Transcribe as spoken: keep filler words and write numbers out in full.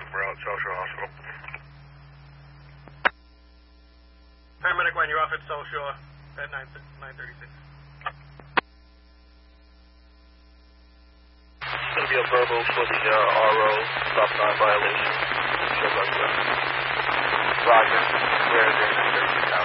we're out South Shore Hospital. Paramedic one, you're off at South Shore at nine thirty-six. It's going to be a verbal for the uh, R O, stop sign violation. Roger. Where is it?